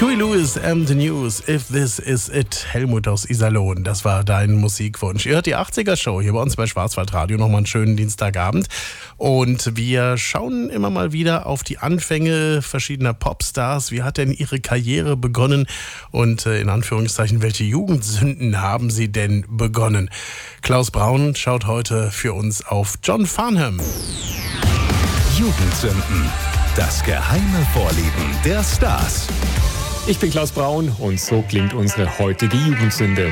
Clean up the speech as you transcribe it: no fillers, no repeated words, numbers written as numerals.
Huey Lewis and the News, If This Is It. Helmut aus Iserlohn, das war dein Musikwunsch. Ihr hört die 80er-Show hier bei uns bei Schwarzwaldradio. Nochmal einen schönen Dienstagabend. Und wir schauen immer mal wieder auf die Anfänge verschiedener Popstars. Wie hat denn ihre Karriere begonnen? Und in Anführungszeichen, welche Jugendsünden haben sie denn begonnen? Klaus Braun schaut heute für uns auf John Farnham. Jugendsünden. Das geheime Vorleben der Stars. Ich bin Klaus Braun und so klingt unsere heutige Jugendsünde.